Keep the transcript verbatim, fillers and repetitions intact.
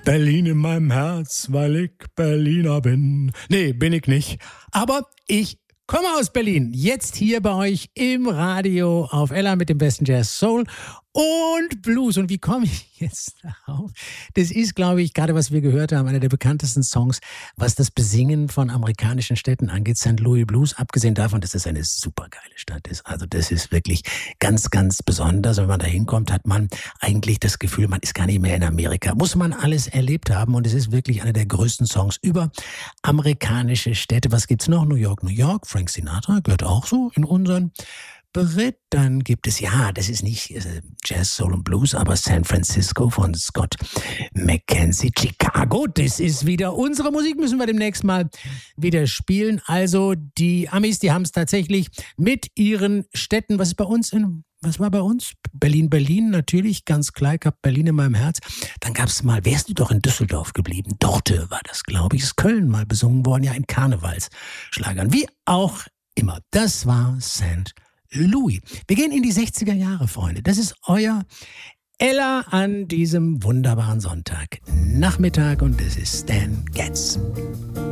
Berlin in meinem Herz, weil ich Berliner bin. Nee, bin ich nicht. Aber ich komme aus Berlin. Jetzt hier bei euch im Radio auf Ella mit dem besten Jazz, Soul und Blues. Und wie komme ich jetzt darauf? Das ist, glaube ich, gerade was wir gehört haben, einer der bekanntesten Songs, was das Besingen von amerikanischen Städten angeht, Sankt Louis Blues. Abgesehen davon, dass es eine super geile Stadt ist. Also das ist wirklich ganz, ganz besonders. Wenn man da hinkommt, hat man eigentlich das Gefühl, man ist gar nicht mehr in Amerika. Muss man alles erlebt haben. Und es ist wirklich einer der größten Songs über amerikanische Städte. Was gibt's noch? New York, New York. Frank Sinatra gehört auch so in unseren Beritt. Dann gibt es, ja, das ist nicht äh, Jazz, Soul und Blues, aber San Francisco von Scott McKenzie. Chicago, das ist wieder unsere Musik, müssen wir demnächst mal wieder spielen. Also die Amis, die haben es tatsächlich mit ihren Städten, was ist bei uns in, was war bei uns? Berlin, Berlin, natürlich, ganz klar, ich hab Berlin in meinem Herz. Dann gab es mal, wärst du doch in Düsseldorf geblieben? Dorte war das, glaube ich, ist Köln mal besungen worden, ja, in Karnevalsschlagern. Wie auch immer, das war Sankt Louis. Wir gehen in die sechziger Jahre, Freunde. Das ist euer Ella an diesem wunderbaren Sonntag Nachmittag und das ist Stan Getz.